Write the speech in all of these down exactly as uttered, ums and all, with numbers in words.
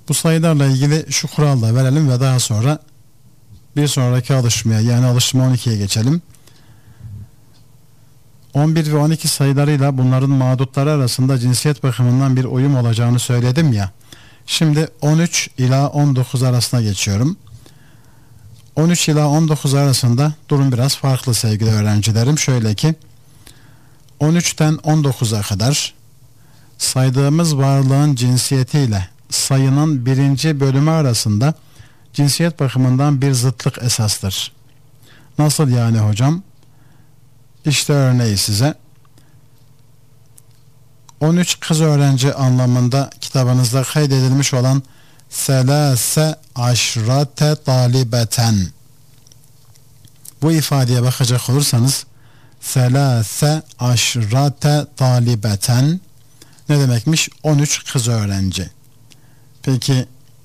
Bu sayılarla ilgili şu kuralı da verelim ve daha sonra bir sonraki alıştırmaya, yani alıştırma on ikiye geçelim. on bir ve on iki sayılarıyla bunların mağdutları arasında cinsiyet bakımından bir uyum olacağını söyledim ya. Şimdi on üç ila on dokuz arasına geçiyorum. on üç ila on dokuz arasında durum biraz farklı sevgili öğrencilerim. Şöyle ki on üçten on dokuza kadar saydığımız varlığın cinsiyetiyle sayının birinci bölümü arasında cinsiyet bakımından bir zıtlık esastır. Nasıl yani hocam? İşte örneği size. on üç kız öğrenci anlamında kitabınızda kaydedilmiş olan selase aşrate talibeten. Bu ifadeye bakacak olursanız selase aşrate talibeten ne demekmiş? on üç kız öğrenci. Peki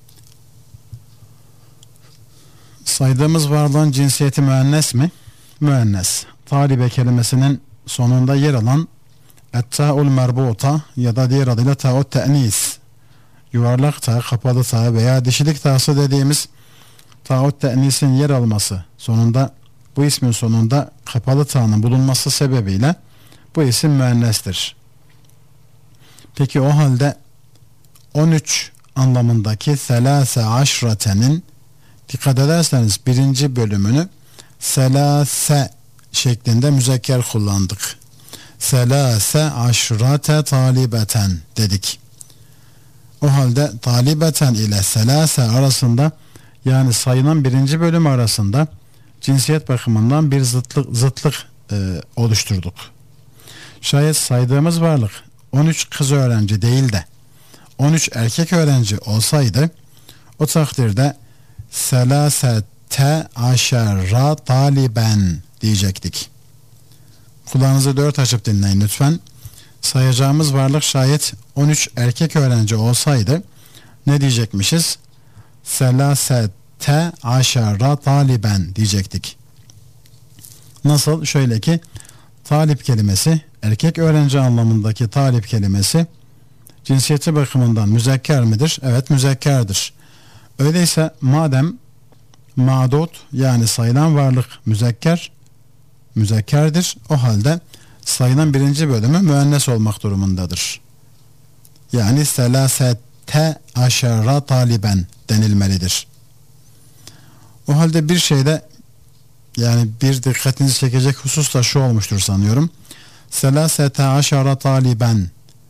saydığımız varlığın cinsiyeti müennes mi? Müennes. Talibe kelimesinin sonunda yer alan et-ta'ul merbuta ya da diğer adıyla ta'ut te'nis, yuvarlak ta, kapalı ta veya dişilik ta'sı dediğimiz ta'ut te'nisin yer alması sonunda, bu ismin sonunda kapalı ta'nın bulunması sebebiyle bu isim müennestir. Peki o halde on üç anlamındaki selase aşratenin dikkat ederseniz birinci bölümünü selase şeklinde müzekker kullandık. Selase aşrate talibeten dedik. O halde talibeten ile selase arasında, yani sayının birinci bölümü arasında cinsiyet bakımından bir zıtlık, zıtlık e, oluşturduk. Şayet saydığımız varlık on üç kız öğrenci değil de on üç erkek öğrenci olsaydı, o takdirde selasete aşerra taliben diyecektik. Kulağınızı dört açıp dinleyin lütfen. Sayacağımız varlık şayet on üç erkek öğrenci olsaydı ne diyecekmişiz? Selasete aşerra taliben diyecektik. Nasıl? Şöyle ki talip kelimesi, erkek öğrenci anlamındaki talip kelimesi cinsiyeti bakımından müzekker midir? Evet, müzekkerdir. Öyleyse madem mağdut, yani sayılan varlık müzekker, müzekkerdir, o halde sayının birinci bölümü müennes olmak durumundadır. Yani selasete aşerra taliben denilmelidir. O halde bir şeyde, yani bir dikkatinizi çekecek husus da şu olmuştur sanıyorum. Selasete aşerra taliben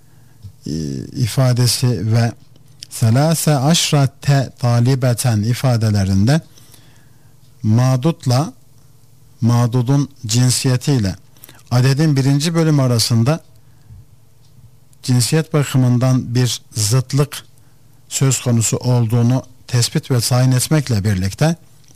ifadesi ve selase aşrate talibeten ifadelerinde mağdutla mağdudun cinsiyetiyle adedin birinci bölüm arasında cinsiyet bakımından bir zıtlık söz konusu olduğunu tespit ve tayin etmekle birlikte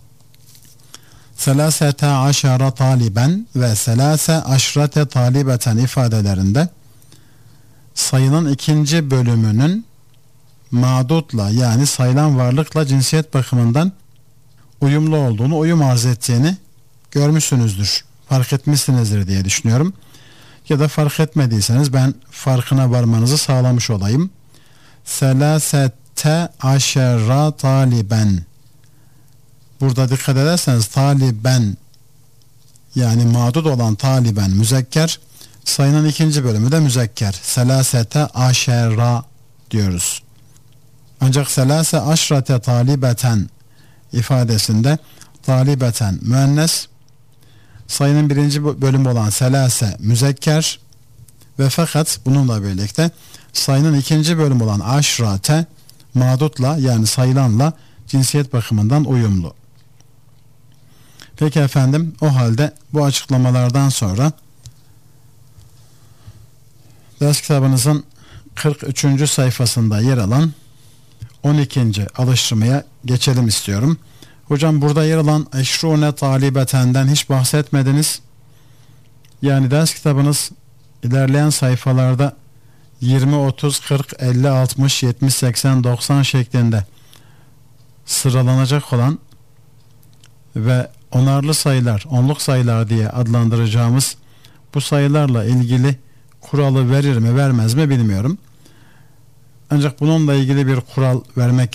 selasete aşara taliben ve selase aşrate talibeten ifadelerinde sayının ikinci bölümünün mağdutla, yani sayılan varlıkla cinsiyet bakımından uyumlu olduğunu, uyum arz ettiğini görmüşsünüzdür, fark etmişsinizdir diye düşünüyorum. Ya da fark etmediyseniz ben farkına varmanızı sağlamış olayım. Selasete aşerra taliben. Burada dikkat ederseniz taliben, yani mağdut olan taliben müzekker, sayının ikinci bölümü de müzekker. Selasete aşerra diyoruz. Ancak selase aşrate talibeten ifadesinde talibeten müennes, sayının birinci bölümü olan selase müzekker ve fakat bununla birlikte sayının ikinci bölümü olan aşrate mağdutla, yani sayılanla cinsiyet bakımından uyumlu. Peki efendim, o halde bu açıklamalardan sonra ders kitabınızın kırk üçüncü sayfasında yer alan on ikinci alıştırmaya geçelim istiyorum. Hocam burada yer alan eşrune talibetenden hiç bahsetmediniz. Yani ders kitabınız ilerleyen sayfalarda yirmi, otuz, kırk, elli, altmış, yetmiş, seksen, doksan şeklinde sıralanacak olan ve onarlı sayılar, onluk sayılar diye adlandıracağımız bu sayılarla ilgili kuralı verir mi vermez mi bilmiyorum. Ancak bununla ilgili bir kural vermek